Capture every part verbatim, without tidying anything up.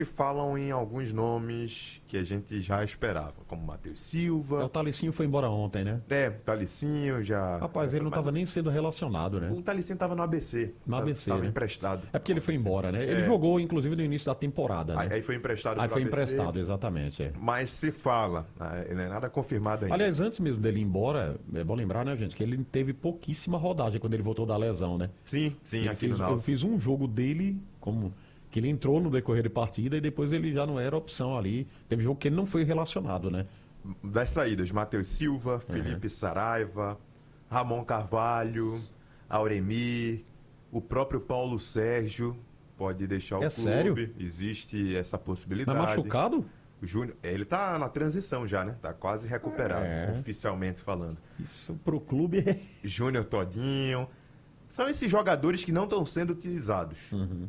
falam em alguns nomes que a gente já esperava, como Matheus É, o Silva, Talicinho foi embora ontem, né? é, Talicinho já. Rapaz, ele não Mas estava nem sendo relacionado, né? o Talicinho estava no A B C. No tá- A B C, Tava né? emprestado. É porque ele ao foi A B C. embora, né? Ele É, jogou, inclusive, no início da temporada, Aí, né? aí foi emprestado Aí pro foi A B C, emprestado, exatamente. É. mas se fala, né, não é nada confirmado ainda. Aliás, antes mesmo dele ir embora, é bom lembrar, né, gente, que ele teve pouquíssima rodagem quando ele voltou da lesão, né? sim, sim, Ele aqui fez- no eu Náutico. fiz um jogo dele, como que ele entrou no decorrer de partida e depois ele já não era opção ali. Teve jogo que ele não foi relacionado, né? Das saídas, Matheus Silva, Felipe Saraiva, Ramon Carvalho, Auremir, o próprio Paulo Sérgio pode deixar o É clube. sério? Existe essa Mas possibilidade. machucado? O Júnior, ele tá na transição já, né? Tá quase recuperado, É. oficialmente falando. Isso pro clube é. Júnior Todinho. São esses jogadores que não estão sendo utilizados. Uhum.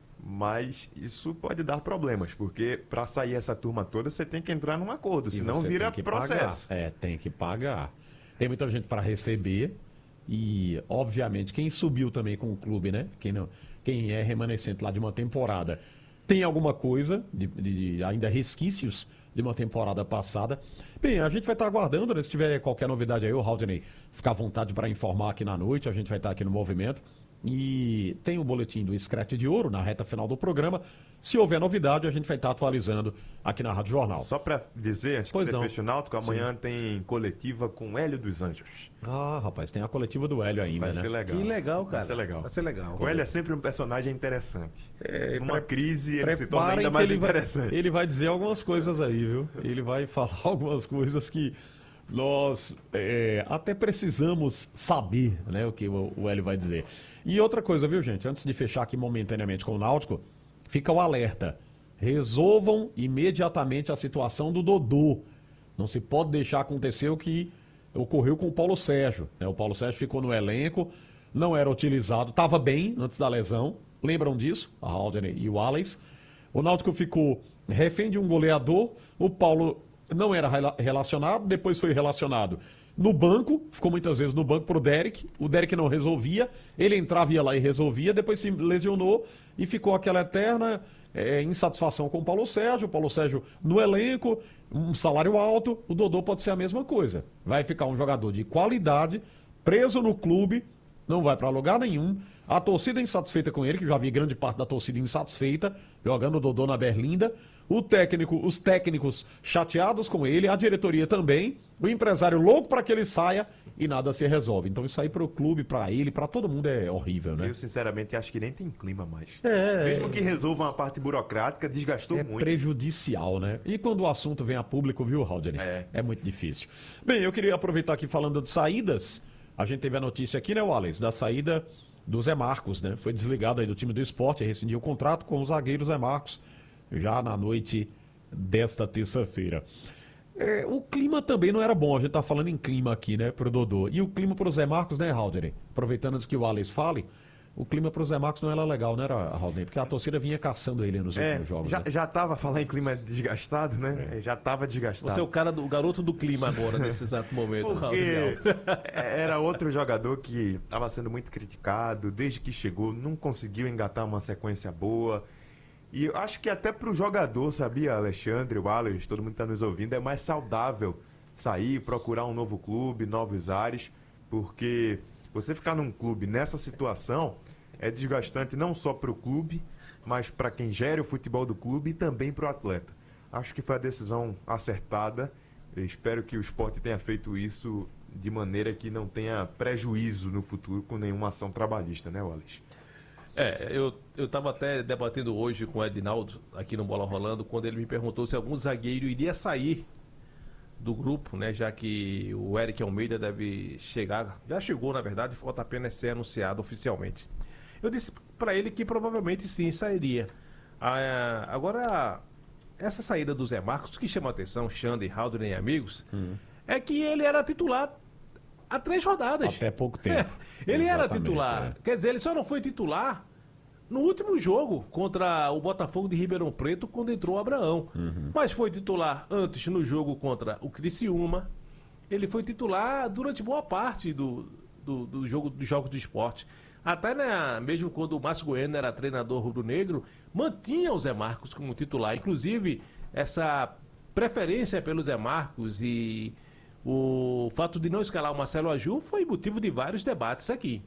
Mas isso pode dar problemas, porque para sair essa turma toda você tem que entrar num acordo, E senão você vira tem que processo. pagar. É, tem que pagar. Tem muita gente para receber e, obviamente, quem subiu também com o clube, né? Quem, não, quem é remanescente lá de uma temporada tem alguma coisa, de, de- ainda resquícios de uma temporada passada. Bem, a gente vai estar aguardando, né? Se tiver qualquer novidade aí, o Haldney fica à vontade para informar aqui na noite, a gente vai estar aqui no movimento. E tem o boletim do Scratch de Ouro na reta final do programa. Se houver novidade, a gente vai estar atualizando aqui na Rádio Jornal. Só para dizer, antes Pois que você não. feche o Náutico, amanhã tem coletiva com Hélio dos Anjos. Ah, rapaz, tem a coletiva do Hélio ainda, Vai né? ser legal. Que legal, cara. Vai ser legal. Vai ser legal. O Hélio é sempre um personagem interessante. É, Numa crise, ele se torna Preparem ainda que mais ele vai, interessante. ele vai dizer algumas coisas aí, viu? Ele vai falar algumas coisas que nós é, até precisamos saber, né? O que o, o Hélio vai dizer. E outra coisa, viu, gente? Antes de fechar aqui momentaneamente com o Náutico, fica o alerta. Resolvam imediatamente a situação do Dodô. Não se pode deixar acontecer o que ocorreu com o Paulo Sérgio, né? O Paulo Sérgio ficou no elenco, não era utilizado, estava bem antes da lesão. Lembram disso? A Haldney e o Wallace. O Náutico ficou refém de um goleador. O Paulo não era rela- relacionado, depois foi relacionado no banco, ficou muitas vezes no banco pro Derek. O Derek não resolvia, ele entrava, ia lá e resolvia, depois se lesionou e ficou aquela eterna é, insatisfação com o Paulo Sérgio. O Paulo Sérgio no elenco, um salário alto. O Dodô pode ser a mesma coisa. Vai ficar um jogador de qualidade, preso no clube, não vai para lugar nenhum. A torcida insatisfeita com ele, que já vi grande parte da torcida insatisfeita, jogando o Dodô na Berlinda. O técnico, os técnicos chateados com ele, a diretoria também, o empresário louco para que ele saia e nada se resolve. Então isso aí para o clube, para ele, para todo mundo é horrível, né? Eu, sinceramente, acho que nem tem clima mais. É. Mesmo que resolvam a parte burocrática, desgastou É muito. prejudicial, né? E quando o assunto vem a público, viu, Haldney? É. É muito difícil. Bem, eu queria aproveitar aqui falando de saídas. A gente teve a notícia aqui, né, Wallace, da saída do Zé Marcos, né? Foi desligado aí do time do esporte, rescindiu o contrato com o zagueiro Zé Marcos, já na noite desta terça-feira. É, o clima também não era bom, a gente tá falando em clima aqui, né, pro Dodô. E o clima pro Zé Marcos, né, Haldney? Aproveitando antes que o Wallace fale, o clima pro Zé Marcos não era legal, né, Haldney? Porque a torcida vinha caçando ele nos É, últimos jogos. já, né? já tava falando em clima desgastado, né? Já tava desgastado. Você é o cara do o garoto do clima agora, nesse exato momento. Porque Rafael. era outro jogador que estava sendo muito criticado desde que chegou, não conseguiu engatar uma sequência boa. E eu acho que até para o jogador, sabia, Alexandre, o Alex, todo mundo que está nos ouvindo, é mais saudável sair, procurar um novo clube, novos ares, porque você ficar num clube nessa situação é desgastante não só para o clube, mas para quem gera o futebol do clube e também para o atleta. Acho que foi a decisão acertada. Eu espero que o esporte tenha feito isso de maneira que não tenha prejuízo no futuro com nenhuma ação trabalhista, né, Wallace? É, eu, eu tava até debatendo hoje com o Edinaldo, aqui no Bola Rolando, quando ele me perguntou se algum zagueiro iria sair do grupo, né? Já que o Eric Almeida deve chegar, já chegou na verdade, falta apenas ser anunciado oficialmente. Eu disse pra ele que provavelmente sim sairia. Ah, agora, essa saída do Zé Marcos, que chama a atenção, Xander, Haldney e amigos, é que ele era titular há três rodadas. Até pouco tempo. É, ele era Exatamente, titular. é. Quer dizer, ele só não foi titular no último jogo contra o Botafogo de Ribeirão Preto, quando entrou o Abraão. Mas foi titular antes no jogo contra o Criciúma. Ele foi titular durante boa parte do, do, do jogo, dos jogos do esporte. Até né, mesmo quando o Márcio Goiano era treinador rubro-negro, mantinha o Zé Marcos como titular. Inclusive, essa preferência pelo Zé Marcos e o fato de não escalar o Marcelo Aju foi motivo de vários debates aqui.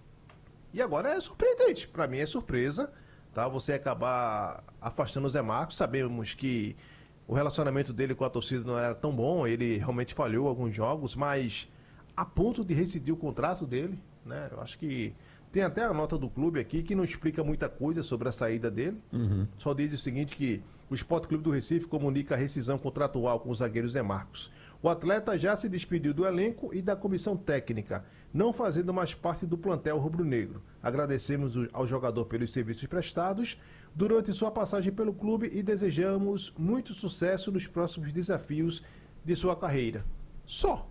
E agora é surpreendente. Para mim é surpresa, tá? Você acabar afastando o Zé Marcos. Sabemos que o relacionamento dele com a torcida não era tão bom, ele realmente falhou alguns jogos, mas a ponto de rescindir o contrato dele, né? Eu acho que tem até a nota do clube aqui que não explica muita coisa sobre a saída dele. Uhum. Só diz o seguinte que o Sport Clube do Recife comunica a rescisão contratual com o zagueiro Zé Marcos. O atleta já se despediu do elenco e da comissão técnica, não fazendo mais parte do plantel rubro-negro. Agradecemos ao jogador pelos serviços prestados durante sua passagem pelo clube e desejamos muito sucesso nos próximos desafios de sua carreira. Só.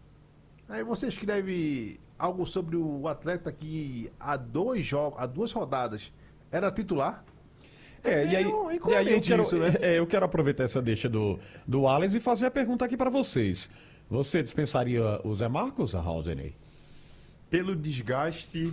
Aí você escreve algo sobre o atleta que há dois jogos, há duas rodadas era titular. É, e aí, e aí eu, quero, isso, né? é, eu quero aproveitar essa deixa do, do Alex e fazer a pergunta aqui para vocês. Você dispensaria o Zé Marcos, Haldney? Pelo desgaste,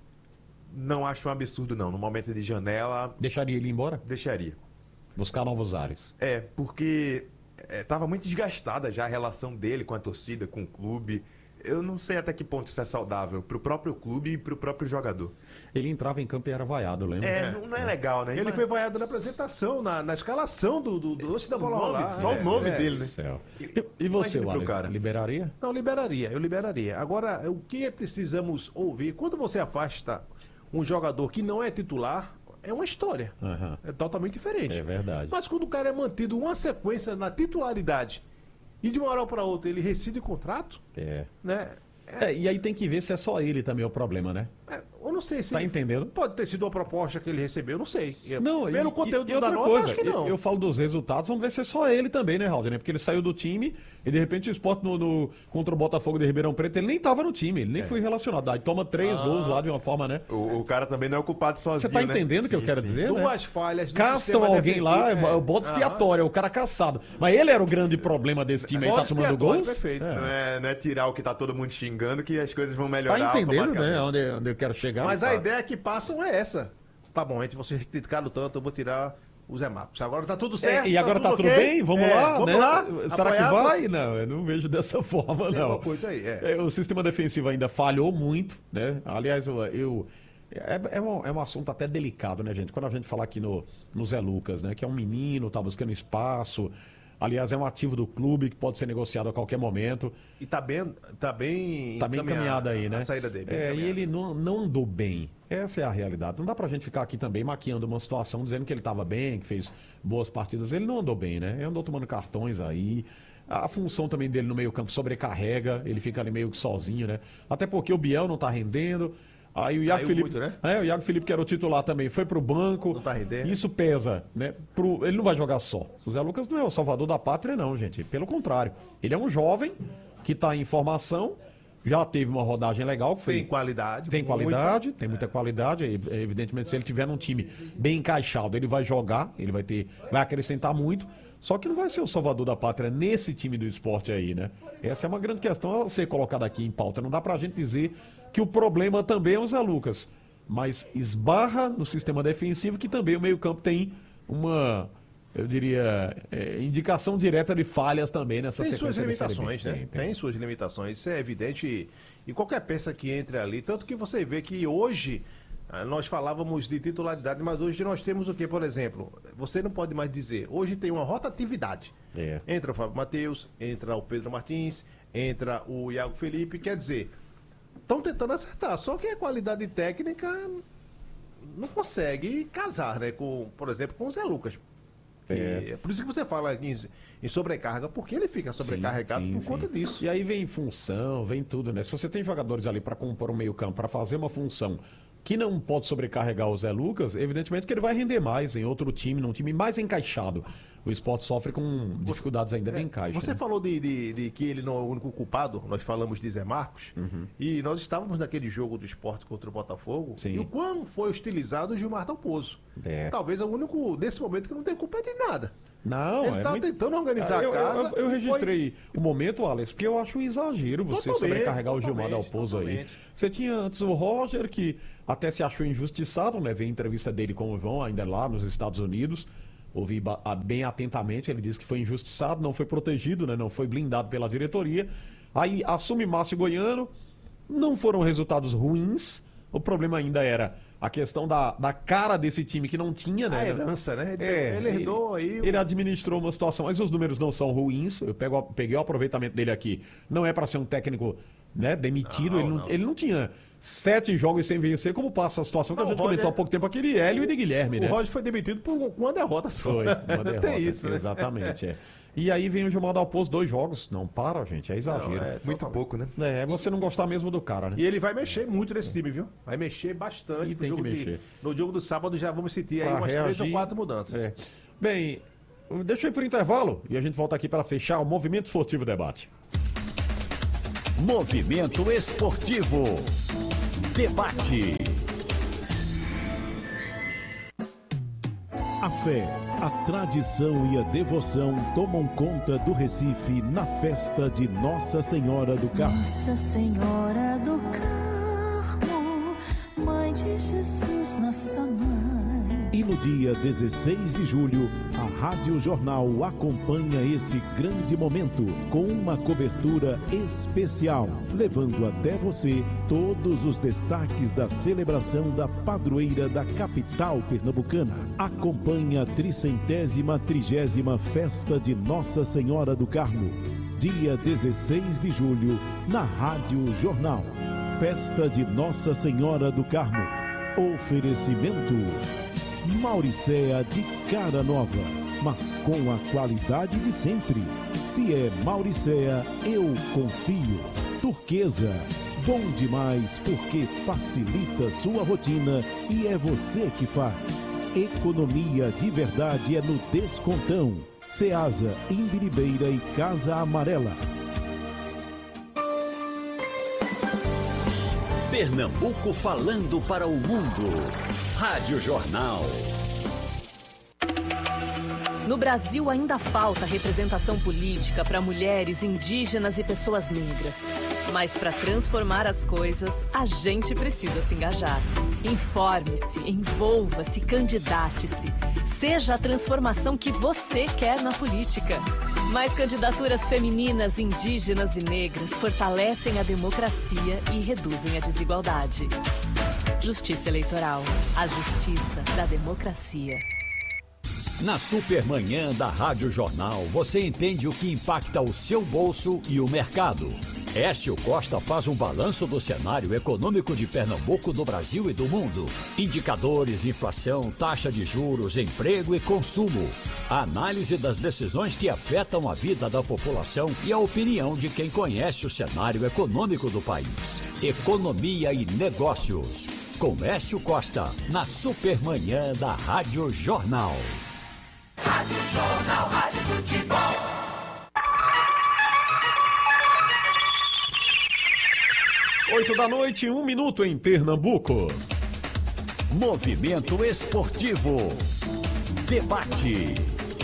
não acho um absurdo, não. No momento de janela, Deixaria ele embora? deixaria. Buscar novos ares. É, porque estava muito desgastada já a relação dele com a torcida, com o clube. Eu não sei até que ponto isso é saudável pro próprio clube e pro próprio jogador. Ele entrava em campo e era vaiado, lembra? É, não, não é legal, né? Ele Mas- foi vaiado na apresentação, na, na escalação do, do, do antes da bola O nome, rolar. só o nome dele, né? Céu. E, e você, Imagine pro Alex, cara. liberaria? Não, liberaria, eu liberaria. Agora, o que precisamos ouvir, quando você afasta um jogador que não é titular, é uma história. Aham. É totalmente diferente. É verdade. Mas quando o cara é mantido uma sequência na titularidade e de uma hora para outra ele rescinde o contrato, É. né? É, e aí tem que ver se é só ele também o problema, né? É, eu não sei se Tá entendendo? pode ter sido uma proposta que ele recebeu, eu não sei. Eu- Não, Pelo e, conteúdo e, e da outra nota, coisa, acho que não. Eu, eu falo dos resultados, vamos ver se é só ele também, né, Raul, né? Porque ele saiu do time e de repente o Sport no, no- contra o Botafogo de Ribeirão Preto, ele nem tava no time, ele nem É. foi relacionado. Aí toma três Ah. gols lá de uma forma, né? O, o cara também não é o culpado sozinho, Você tá né? entendendo o que eu Sim, quero sim. dizer, né? Duas falhas do Caçam sistema alguém lá, defensivo, é o bote Aham. expiatório, é o cara caçado. Mas ele era o grande problema desse time aí, tá Bode tomando expiatório, gols? perfeito. É. Não é, não é tirar o que tá todo mundo xingando que as coisas vão melhorar Tá entendendo, né? automaticamente. Onde, onde eu quero chegar? Mas a Fato. ideia que passam é essa. Tá bom, entre vocês criticaram tanto, eu vou tirar o Zé Marcos. Agora tá tudo certo. É, e agora tá tudo ok? bem? Vamos É, lá, vamos né? lá. Será Apoiar, que vai? Não, eu não vejo dessa forma, Tem não. alguma coisa aí, é. É, o sistema defensivo ainda falhou muito, né? Aliás, eu. eu- é, é, um, é um assunto até delicado, né, gente? Quando a gente fala aqui no, no Zé Lucas, né? Que é um menino, tá buscando espaço. Aliás, é um ativo do clube que pode ser negociado a qualquer momento. E tá bem, tá bem, Tá bem encaminhado aí, né? A saída dele. bem É, e encaminhada. ele não, não andou bem. Essa é a realidade. Não dá pra gente ficar aqui também maquiando uma situação, dizendo que ele tava bem, que fez boas partidas. Ele não andou bem, né? Ele andou tomando cartões aí. A função também dele no meio-campo sobrecarrega, ele fica ali meio que sozinho, né? Até porque o Biel não tá rendendo. Aí o Iago Caiu Felipe, muito, né? é, o Iago Felipe, que era o titular também, foi pro banco. Não tá rendendo. Isso pesa, né? Pro, ele não vai jogar só. O Zé Lucas não é o salvador da pátria, não, gente. Pelo contrário. Ele é um jovem que tá em formação, já teve uma rodagem legal, que foi Tem qualidade. tem muita. qualidade, tem muita qualidade. e, Evidentemente, se ele tiver num time bem encaixado, ele vai jogar, ele vai ter, vai acrescentar muito. Só que não vai ser o salvador da pátria nesse time do esporte aí, né? Essa é uma grande questão a ser colocada aqui em pauta. Não dá pra gente dizer que o problema também é o Zé Lucas, mas esbarra no sistema defensivo que também o meio-campo tem uma, eu diria, é, indicação direta de falhas também nessa Tem suas sequência de Série B. limitações, né? Tem, Tem, tem. suas limitações, isso é evidente em qualquer peça que entre ali. Tanto que você vê que hoje ah, nós falávamos de titularidade, mas hoje nós temos o que, por exemplo? Você não pode mais dizer. Hoje tem uma rotatividade. É. Entra o Fábio Matheus, entra o Pedro Martins, entra o Iago Felipe, quer dizer, estão tentando acertar, só que a qualidade técnica não consegue casar, né? Com, por exemplo, com o Zé Lucas. É. É por isso que você fala em, em sobrecarga, porque ele fica sobrecarregado Sim, por sim, conta sim. disso. E aí vem função, vem tudo, né? Se você tem jogadores ali para compor o meio-campo, para fazer uma função que não pode sobrecarregar o Zé Lucas, evidentemente que ele vai render mais em outro time, num time mais encaixado. O Sport sofre com dificuldades ainda de encaixe. Você né? falou de, de- de que ele não é o único culpado, nós falamos de Zé Marcos, Uhum. e nós estávamos naquele jogo do esporte contra o Botafogo, Sim. e o quão foi hostilizado o Gilmar Dalpozo. É. Talvez é o único, nesse momento, que não tem culpa de nada. Não, Ele é tá muito... tentando organizar eu, a casa. Eu, eu, eu e registrei foi... o momento, Alex, porque eu acho um exagero você Totalmente, sobrecarregar o Gilmar totalmente, Dalpozo aí. totalmente. Você tinha antes o Roger, que até se achou injustiçado, né? Veio a entrevista dele com o João, ainda lá nos Estados Unidos. Ouvi bem atentamente, ele disse que foi injustiçado, não foi protegido, né? Não foi blindado pela diretoria. Aí assume Márcio Goiano, não foram resultados ruins, o problema ainda era a questão da, da cara desse time que não tinha, né? A herança, né? Ele, É, ele herdou ele, aí... o- ele administrou uma situação, mas os números não são ruins. Eu pego, peguei o aproveitamento dele aqui. Não é para ser um técnico, né, demitido. Não, ele, não, não. ele não tinha sete jogos sem vencer, como passa a situação que Não, a gente o Roger- comentou há pouco tempo aqui de Hélio e de Guilherme, né? O Roger foi demitido por uma derrota só. Foi, uma derrota. Tem isso, né? Exatamente, é. E aí vem o Gilmar Dalpozo, dois jogos. Não para, gente, é exagero. Não, é- Muito Totalmente. pouco, né? É, é você não gostar mesmo do cara, né? E ele vai mexer muito nesse time, viu? Vai mexer bastante. E pro tem que jogo de- mexer. no jogo do sábado já vamos sentir aí Pra umas três ou reagir. quatro mudanças. É. Bem, deixa eu ir pro intervalo e a gente volta aqui para fechar o Movimento Esportivo Debate. Movimento Esportivo. Debate. A fé, a tradição e a devoção tomam conta do Recife na festa de Nossa Senhora do Carmo. Nossa Senhora do Carmo, Mãe de Jesus, nossa mãe. E no dia dezesseis de julho, a Rádio Jornal acompanha esse grande momento com uma cobertura especial, levando até você todos os destaques da celebração da padroeira da capital pernambucana. Acompanhe a tricentésima trigésima festa de Nossa Senhora do Carmo, dia dezesseis de julho, na Rádio Jornal. Festa de Nossa Senhora do Carmo. Oferecimento Mauricéa de cara nova, mas com a qualidade de sempre. Se é Mauricéa, eu confio. Turquesa, bom demais porque facilita sua rotina e é você que faz. Economia de verdade é no Descontão. Ceasa, Imbiribeira e Casa Amarela. Pernambuco falando para o mundo. Rádio Jornal. No Brasil ainda falta representação política para mulheres, indígenas e pessoas negras. Mas para transformar as coisas, a gente precisa se engajar. Informe-se, envolva-se, candidate-se. Seja a transformação que você quer na política. Mais candidaturas femininas, indígenas e negras fortalecem a democracia e reduzem a desigualdade. Justiça Eleitoral. A justiça da democracia. Na Supermanhã da Rádio Jornal, você entende o que impacta o seu bolso e o mercado. Écio Costa faz um balanço do cenário econômico de Pernambuco, do Brasil e do mundo. Indicadores, inflação, taxa de juros, emprego e consumo. A análise das decisões que afetam a vida da população e a opinião de quem conhece o cenário econômico do país. Economia e negócios. Com Écio Costa, na Supermanhã da Rádio Jornal. Rádio Jornal, Rádio Futebol. Oito da noite, um minuto em Pernambuco. Movimento Esportivo. Debate.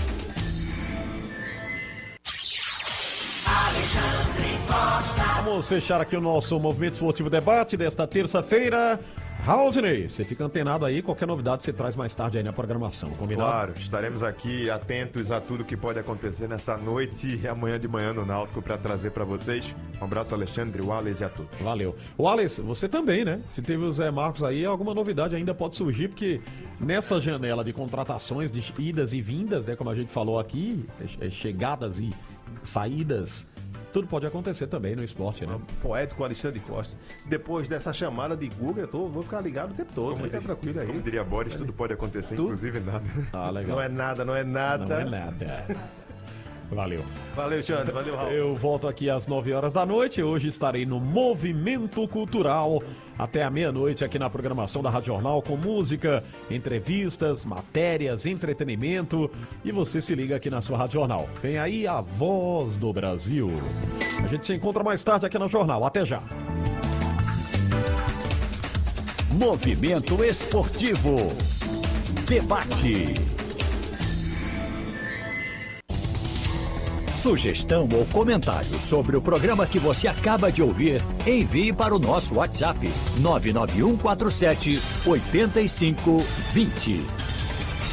Alexandre Costa. Vamos fechar aqui o nosso Movimento Esportivo Debate desta terça-feira. Raudney, você fica antenado aí, qualquer novidade você traz mais tarde aí na programação, combinado? Claro, estaremos aqui atentos a tudo que pode acontecer nessa noite e amanhã de manhã no Náutico para trazer para vocês. Um abraço, Alexandre, Wallace e a todos. Valeu. O Alex, você também, né? Se teve o Zé Marcos aí, alguma novidade ainda pode surgir, porque nessa janela de contratações, de idas e vindas, né, como a gente falou aqui, chegadas e saídas, tudo pode acontecer também no esporte, né? Poético Alexandre Costa. Depois dessa chamada de Google, eu tô, vou ficar ligado o tempo todo. Como Fica diria- tranquilo aí. Como diria Boris, tudo pode acontecer, Tudo. inclusive nada. Ah, legal. Não é nada, não é nada. Não é nada. Valeu. Valeu, Xandre. Valeu, Raul. Eu volto aqui às nove horas da noite. Hoje estarei no Movimento Cultural até a meia-noite aqui na programação da Rádio Jornal com música, entrevistas, matérias, entretenimento. E você se liga aqui na sua Rádio Jornal. Vem aí a Voz do Brasil. A gente se encontra mais tarde aqui no Jornal. Até já. Movimento Esportivo. Debate. Sugestão ou comentário sobre o programa que você acaba de ouvir, envie para o nosso WhatsApp nove nove um quatro sete oito cinco dois zero.